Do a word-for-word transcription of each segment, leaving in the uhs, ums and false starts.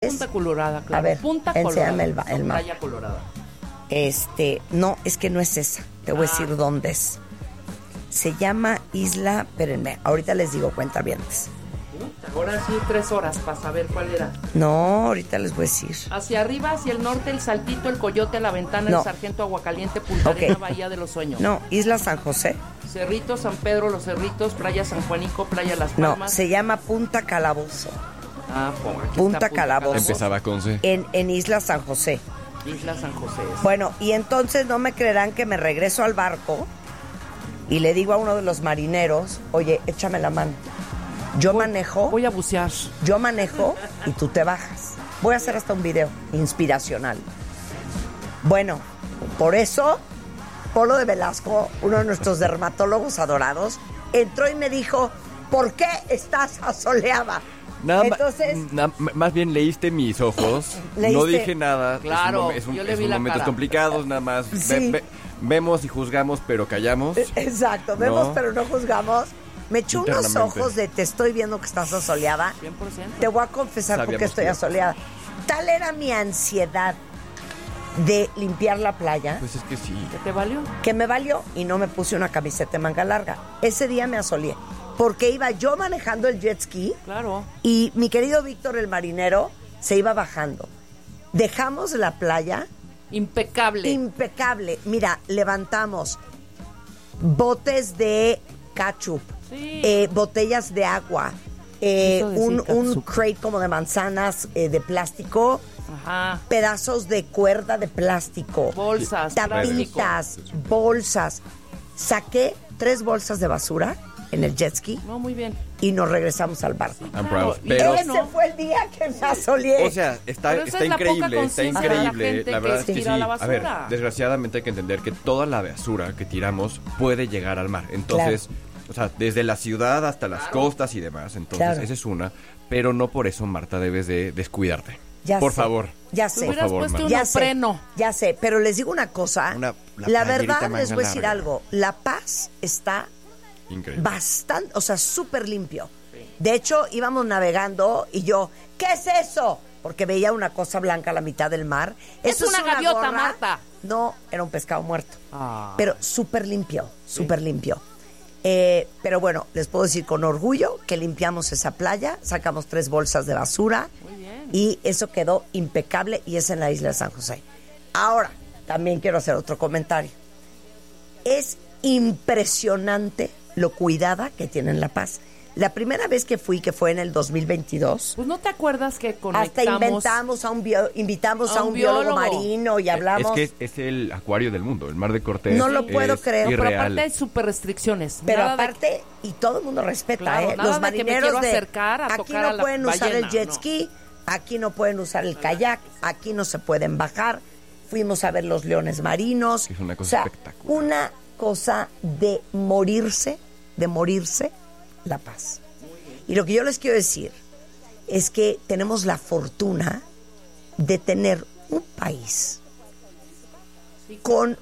Punta Colorada, claro. A ver, Punta enséñame el, Colorada. el mapa. Playa Colorada. Este, no, es que no es esa. Te voy a decir dónde es. Se llama Isla, espérenme, ahorita les digo, cuentavientes. Ahora sí, tres horas para saber cuál era. No, ahorita les voy a decir. Hacia arriba, hacia el norte, el Saltito, el Coyote, la Ventana, No. el Sargento, Aguacaliente, Punta Ok. Arena, Bahía de los Sueños. No, Isla San José. Cerrito, San Pedro, Los Cerritos, Playa San Juanico, Playa Las No, Palmas. se llama Punta Calabozo. Ah, por aquí Punta está Calabozo. Empezaba con C. En, en Isla San José. Isla San José. Bueno, y entonces no me creerán que me regreso al barco y le digo a uno de los marineros, oye, échame la mano. Yo Voy- manejo, Voy a bucear. yo manejo y tú te bajas. Voy a hacer hasta un video inspiracional. Bueno, por eso, Polo de Velasco, uno de nuestros dermatólogos adorados, entró y me dijo, ¿por qué estás asoleada? Nada ma- Entonces, na- m- más bien leíste mis ojos. Leíste- No dije nada. Claro, es un, mom- es un- yo le es vi un la momentos cara. complicados, nada más. Ve- Sí. ve- vemos y juzgamos, pero callamos. exacto, vemos No. pero no juzgamos. Me echó unos Internamente. ojos de te estoy viendo que estás asoleada. cien por ciento. Te voy a confesar por qué Sabíamos estoy que- asoleada. Tal era mi ansiedad de limpiar la playa Pues es que sí. ¿Qué te valió? que me valió y no me puse una camiseta de manga larga. Ese día me asoleé porque iba yo manejando el jet ski Claro. y mi querido Víctor el marinero se iba bajando. Dejamos la playa Impecable. impecable. Mira, levantamos botes de ketchup, Sí. eh, botellas de agua, eh, Quiso decir un, un catsup. crate como de manzanas eh, de plástico, Ajá. pedazos de cuerda de plástico, Bolsas, tapitas, bolsas. Saqué tres bolsas de basura en el jet ski No, muy bien. y nos regresamos al barco. I'm Claro, proud. y Pero, bueno. Ese fue el día que me asoleé. o sea, está, Pero esa está es la poca increíble, está conciencia de la increíble. gente La que verdad es que sí. tira la A ver, basura. desgraciadamente hay que entender que toda la basura que tiramos puede llegar al mar. Entonces, o sea, desde la ciudad hasta las costas y demás. Entonces, Claro. esa es una. Pero no por eso, Marta, debes de descuidarte. Ya por sé, favor. Ya Te sé. Por hubieras favor, puesto Marta. un Ya sé, freno. ya sé, pero les digo una cosa. Una- la la playerita verdad, les manga voy a decir larga. algo. La Paz está Increíble. bastante, o sea, súper limpio. De hecho, íbamos navegando y yo, ¿qué es eso? Porque veía una cosa blanca a la mitad del mar. Es una gaviota, Marta. No, era un pescado muerto. Ah. Pero súper limpio, súper limpio. Eh, pero bueno, les puedo decir con orgullo que limpiamos esa playa, sacamos tres bolsas de basura Muy bien. y eso quedó impecable y es en la isla de San José. Ahora, también quiero hacer otro comentario. Es impresionante lo cuidada que tiene La Paz. La primera vez que fui, que fue en el dos mil veintidós, Pues no te acuerdas que hasta conectamos. inventamos a un bio- invitamos a un, biólogo, marino y hablamos. Es que es, es el acuario del mundo, el mar de Cortés. No lo es puedo creer. Pero irreal. aparte hay súper restricciones. Pero Nada de- aparte, y todo el mundo respeta, Claro, ¿eh? nada Los de que me marineros quiero de acercar a aquí tocar no a la pueden usar el ballena, jet no. ski, aquí no pueden usar el kayak, aquí no se pueden bajar. Fuimos a ver los leones marinos. Es una cosa o sea, espectacular. una cosa de morirse, de morirse, La Paz. Y lo que yo les quiero decir es que tenemos la fortuna de tener un país con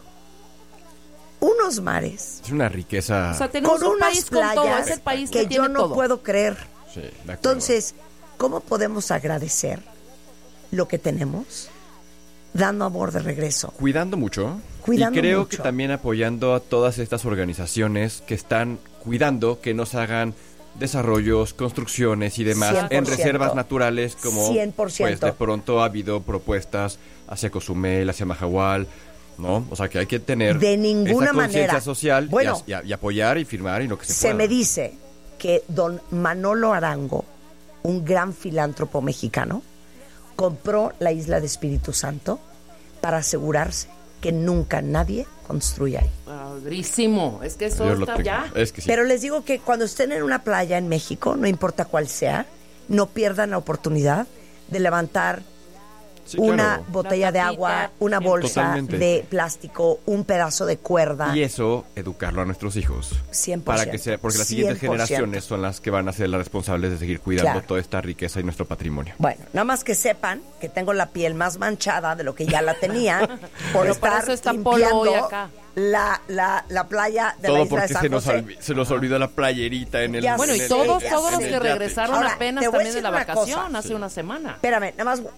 unos mares, Es una riqueza. O sea, tenemos con un unas país con todo. playas Es el país que que yo tiene no todo. puedo creer. Sí, de acuerdo. Entonces, ¿cómo podemos agradecer lo que tenemos dando amor de regreso? Cuidando mucho. Cuidando y creo mucho. que también apoyando a todas estas organizaciones que están cuidando que no se hagan desarrollos, construcciones y demás cien por en ciento. reservas naturales como cien por ciento. pues de pronto ha habido propuestas hacia Cozumel, hacia Mahahual, ¿no? O sea que hay que tener De ninguna esa conciencia manera. social y Bueno, a- y, a- y apoyar y firmar y lo que se, Se pueda. me dice que don Manolo Arango, un gran filántropo mexicano, compró la isla de Espíritu Santo para asegurarse que nunca nadie construya ahí. Padrísimo. Es que eso Dios lo está tenga. ya. Es que sí. Pero les digo que cuando estén en una playa en México, no importa cuál sea, no pierdan la oportunidad de levantar Sí, una claro. botella de Una agua, tapita, una siempre. bolsa Totalmente. de plástico, un pedazo de cuerda. Y eso, educarlo a nuestros hijos. cien por ciento. Para que sea, porque las siguientes cien por ciento. generaciones son las que van a ser las responsables de seguir cuidando Claro. toda esta riqueza y nuestro patrimonio. Bueno, nada más que sepan que tengo la piel más manchada de lo que ya la tenía por Pero para estar eso está Polo hoy limpiando acá. la, la, la playa de la Todo isla porque de San se nos, José. olvi- se nos olvidó la playerita en el... Ya Bueno, sé, y en el- todos, ya todos sé. los en que el yate. regresaron Ahora, apenas te voy a también de decir la una cosa. vacación hace Sí. una semana. Espérame, nada más